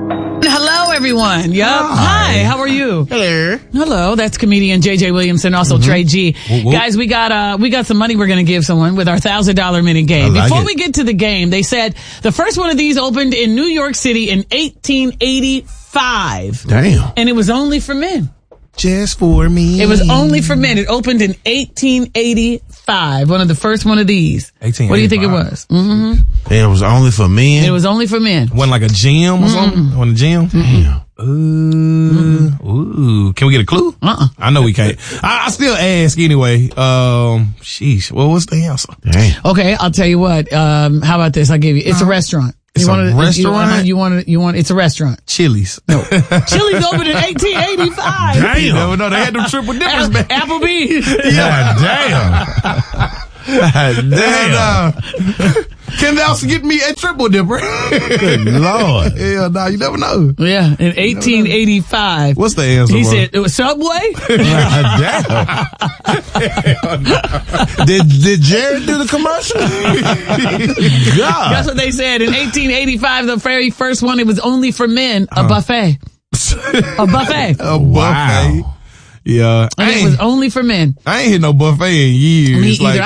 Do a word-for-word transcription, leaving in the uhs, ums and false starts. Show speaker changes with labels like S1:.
S1: Hello, everyone. Yup. Hi. Hi. How are you?
S2: Hello.
S1: Hello. That's comedian J J Williamson, also mm-hmm. Trey G. Whoop, whoop. Guys, we got uh we got some money we're going to give someone with our thousand dollar minute game. Like Before it. we get to the game, they said the first one of these opened in New York City in eighteen eighty-five.
S2: Damn.
S1: And it was only for men.
S2: Just for me.
S1: It was only for men. It opened in eighteen eighty-five. One of the first one of these. eighteen eighty-five. What do you think it was? Mm-hmm.
S2: It was only for men?
S1: It was only for men.
S3: Wasn't like a gym or something?
S1: Mm-hmm.
S3: Wasn't a gym?
S1: Mm-hmm.
S3: Ooh. Mm-hmm. Ooh. Can we get a clue?
S1: Uh-uh.
S3: I know we can't. I, I still ask anyway. Um, sheesh. Well, what's the answer?
S2: Damn.
S1: Okay, I'll tell you what. Um, how about this? I'll give you. It's a restaurant.
S3: It's
S1: you
S3: a
S1: wanted,
S3: restaurant?
S1: You, uh, you want you want, it's a restaurant.
S3: Chili's.
S1: No. Chili's opened in eighteen eighty-five.
S3: Damn. No, no, they had them triple dippers back.
S1: Applebee's.
S3: Yeah, damn. Damn. Uh, can they also get me a triple dipper?
S2: Good Lord.
S3: Hell no, you never know.
S1: Yeah, in eighteen eighty-five.
S3: What's the answer?
S1: He
S3: bro?
S1: said, it was Subway?
S2: Damn. did, did Jared do the commercial? God.
S1: That's what they said. In eighteen eighty-five, the very first one, it was only for men, a uh. buffet. A buffet.
S3: A buffet. Wow. Yeah.
S1: And it was only for men.
S3: I ain't hit no buffet in years.
S1: Me either.
S3: Like,